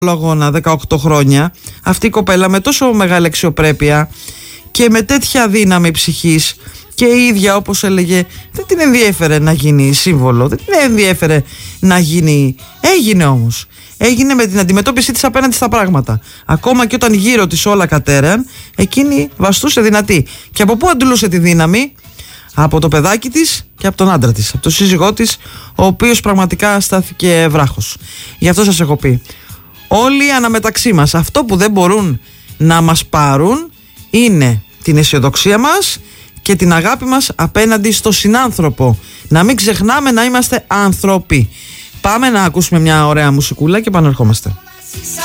αγώνα 18 χρόνια, αυτή η κοπέλα με τόσο μεγάλη αξιοπρέπεια και με τέτοια δύναμη ψυχής, και η ίδια, όπως έλεγε, δεν την ενδιέφερε να γίνει σύμβολο, δεν την ενδιέφερε να γίνει. Έγινε όμως. Έγινε με την αντιμετώπιση της απέναντι στα πράγματα. Ακόμα και όταν γύρω της όλα κατέρεαν, εκείνη βαστούσε δυνατή. Και από πού αντλούσε τη δύναμη? Από το παιδάκι της και από τον άντρα της, από τον σύζυγό της, ο οποίος πραγματικά στάθηκε βράχος. Γι' αυτό σας έχω πει, όλοι αναμεταξύ μας, αυτό που δεν μπορούν να μας πάρουν είναι την αισιοδοξία μας και την αγάπη μας απέναντι στο συνάνθρωπο. Να μην ξεχνάμε να είμαστε άνθρωποι. Πάμε να ακούσουμε μια ωραία μουσικούλα και επανερχόμαστε.